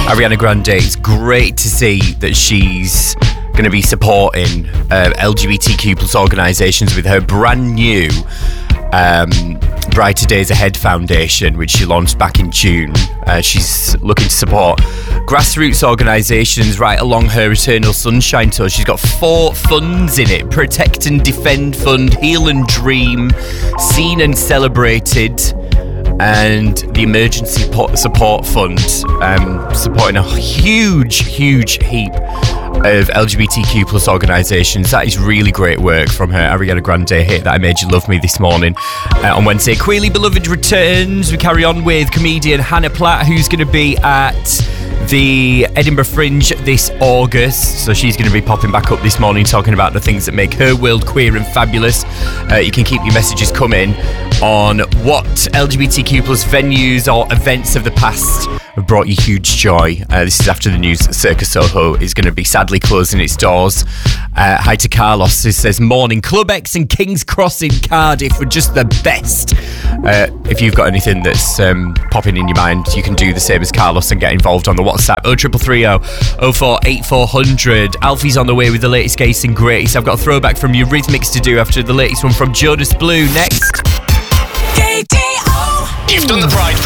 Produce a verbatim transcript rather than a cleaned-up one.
Ariana Grande, it's great to see that she's going to be supporting uh, L G B T Q plus organisations with her brand new um, Brighter Days Ahead Foundation, which she launched back in June. Uh, she's looking to support grassroots organisations right along her Eternal Sunshine Tour. She's got four funds in it: Protect and Defend Fund, Heal and Dream, Seen and Celebrated, and the Emergency Support Fund, um, supporting a huge, huge heap of L G B T Q plus organisations. That is really great work from her. Ariana Grande hit That I Made You Love Me this morning. Uh, on Wednesday, Queerly Beloved returns. We carry on with comedian Hannah Platt, who's going to be at the Edinburgh Fringe this August. So she's going to be popping back up this morning talking about the things that make her world queer and fabulous. Uh, you can keep your messages coming on what L G B T Q plus venues or events of the past have brought you huge joy. Uh, this is after the news that Circus Soho is going to be sadly closing its doors. Uh, hi to Carlos, who says, morning, Club X and King's Cross in Cardiff were just the best. Uh, if you've got anything that's um, popping in your mind, you can do the same as Carlos and get involved on the WhatsApp oh three three three oh oh four eight four hundred. Alfie's on the way with the latest Gaze and Grace. I've got a throwback from Eurythmics to do after the latest one from Jonas Blue next. K D O. You've done the Pride